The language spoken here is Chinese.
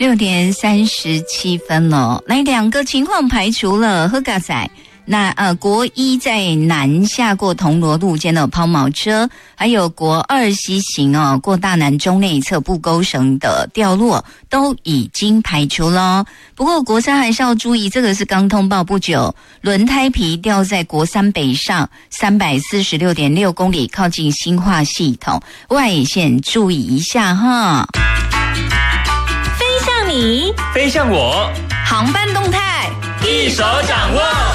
6:37了。来，2个情况排除了，喝咖仔。那国一在南下过铜锣路间的抛锚车，还有国2西行过大南中内侧布沟绳的掉落都已经排除了。不过国3还是要注意，这个是刚通报不久，轮胎皮掉在国3北上346.6公里，靠近新化系统外线，注意一下哈。 飞向你， 飞向我， 航班动态一手掌握。